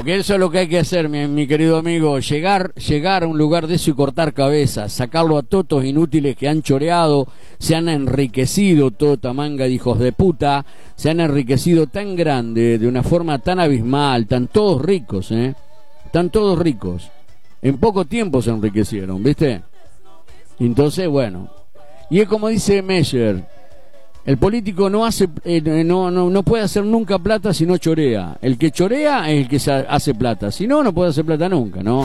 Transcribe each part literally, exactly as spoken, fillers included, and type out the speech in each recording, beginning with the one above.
Porque eso es lo que hay que hacer, mi, mi querido amigo, llegar, llegar a un lugar de eso y cortar cabezas, sacarlo a totos inútiles que han choreado, se han enriquecido, tota manga de hijos de puta, se han enriquecido tan grande, de una forma tan abismal, tan todos ricos, ¿eh? Están todos ricos. En poco tiempo se enriquecieron, ¿viste? Entonces, bueno. Y es como dice Meyer, el político no hace, eh, no, no, no puede hacer nunca plata si no chorea. El que chorea es el que se hace plata. Si no, no puede hacer plata nunca, ¿no?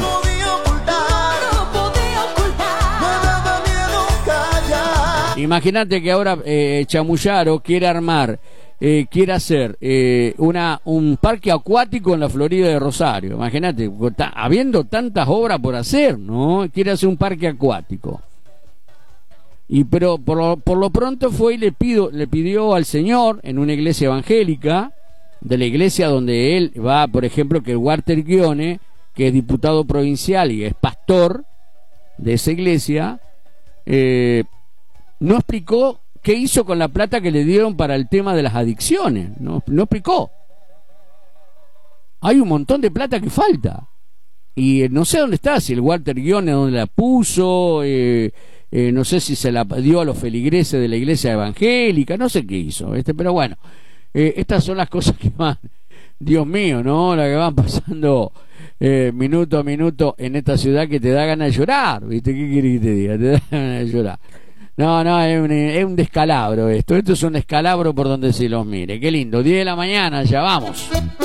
Imagínate que ahora eh, Chamullaro quiere armar, eh, quiere hacer eh, una un parque acuático en la Florida de Rosario. Imagínate, habiendo tantas obras por hacer, ¿no? Quiere hacer un parque acuático. Y pero por lo, por lo pronto fue y le pido le pidió al Señor en una iglesia evangélica, de la iglesia donde él va, por ejemplo, que el Walter Guione, que es diputado provincial y es pastor de esa iglesia, eh, no explicó qué hizo con la plata que le dieron para el tema de las adicciones. No, no explicó. Hay un montón de plata que falta. Y eh, no sé dónde está, si el Walter Guione dónde la puso, eh, eh, no sé si se la dio a los feligreses de la iglesia evangélica, no sé qué hizo, ¿viste? Pero bueno, eh, estas son las cosas que van, Dios mío, ¿no? Las que van pasando eh, minuto a minuto en esta ciudad que te da ganas de llorar, ¿viste? ¿Qué querés que te diga? Te da ganas de llorar. No, no, es un, es un descalabro esto. Esto es un descalabro por donde se los mire. Qué lindo. diez de la mañana, ya vamos.